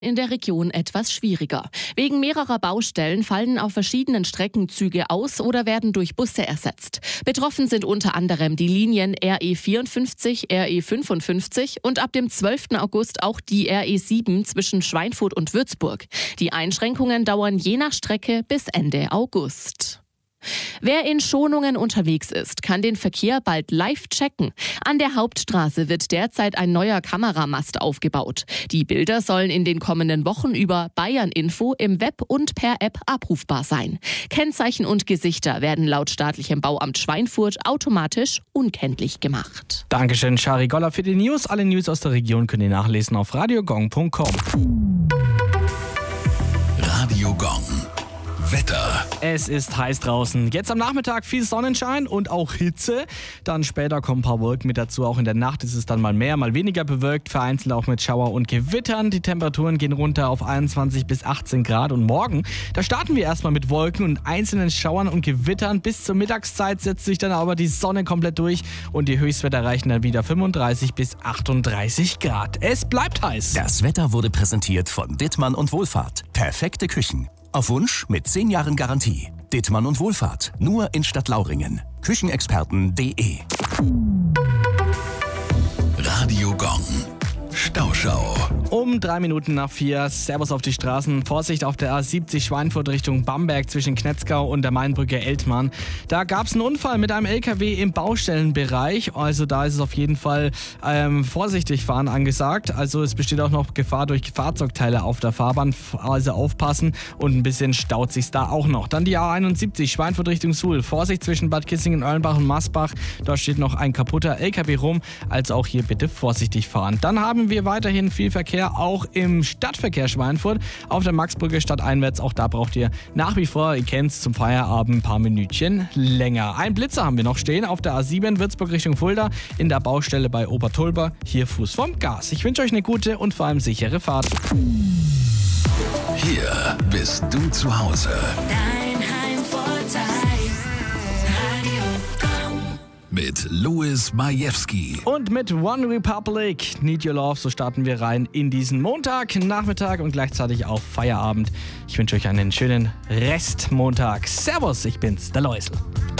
In der Region etwas schwieriger. Wegen mehrerer Baustellen fallen auf verschiedenen Strecken Züge aus oder werden durch Busse ersetzt. Betroffen sind unter anderem die Linien RE54, RE55 und ab dem 12. August auch die RE7 zwischen Schweinfurt und Würzburg. Die Einschränkungen dauern je nach Strecke bis Ende August. Wer in Schonungen unterwegs ist, kann den Verkehr bald live checken. An der Hauptstraße wird derzeit ein neuer Kameramast aufgebaut. Die Bilder sollen in den kommenden Wochen über Bayern Info im Web und per App abrufbar sein. Kennzeichen und Gesichter werden laut staatlichem Bauamt Schweinfurt automatisch unkenntlich gemacht. Dankeschön, Shari Goller für die News. Alle News aus der Region könnt ihr nachlesen auf radiogong.com. Radio Gong. Wetter. Es ist heiß draußen. Jetzt am Nachmittag viel Sonnenschein und auch Hitze. Dann später kommen ein paar Wolken mit dazu. Auch in der Nacht ist es dann mal mehr, mal weniger bewölkt. Vereinzelt auch mit Schauer und Gewittern. Die Temperaturen gehen runter auf 21 bis 18 Grad. Und morgen, da starten wir erstmal mit Wolken und einzelnen Schauern und Gewittern. Bis zur Mittagszeit setzt sich dann aber die Sonne komplett durch. Und die Höchstwerte erreichen dann wieder 35 bis 38 Grad. Es bleibt heiß. Das Wetter wurde präsentiert von Dittmann und Wohlfahrt. Perfekte Küchen. Auf Wunsch mit 10 Jahren Garantie. Dittmann und Wohlfahrt. Nur in Stadtlauringen. Küchenexperten.de. Radio Gong. Stauschau. Um 3 Minuten nach 4. Servus auf die Straßen. Vorsicht auf der A70 Schweinfurt Richtung Bamberg zwischen Knetzgau und der Mainbrücke Eltmann. Da gab es einen Unfall mit einem LKW im Baustellenbereich. Also da ist es auf jeden Fall vorsichtig fahren angesagt. Also es besteht auch noch Gefahr durch Fahrzeugteile auf der Fahrbahn. Also aufpassen und ein bisschen staut sich's da auch noch. Dann die A71 Schweinfurt Richtung Suhl. Vorsicht zwischen Bad Kissingen, Erlenbach und Masbach. Da steht noch ein kaputter LKW rum. Also auch hier bitte vorsichtig fahren. Dann haben wir weiterhin viel Verkehr, auch im Stadtverkehr Schweinfurt. Auf der Maxbrücke stadteinwärts, auch da braucht ihr nach wie vor, ihr kennt's, zum Feierabend ein paar Minütchen länger. Ein Blitzer haben wir noch stehen auf der A7 Würzburg Richtung Fulda in der Baustelle bei Obertulber. Hier Fuß vom Gas. Ich wünsche euch eine gute und vor allem sichere Fahrt. Hier bist du zu Hause. Dein Heimvorteil. Radio Gong. Mit Louis Majewski. Und mit One Republic, Need Your Love, so starten wir rein in diesen Montag, Nachmittag und gleichzeitig auch Feierabend. Ich wünsche euch einen schönen Restmontag. Servus, ich bin's, der Läusel.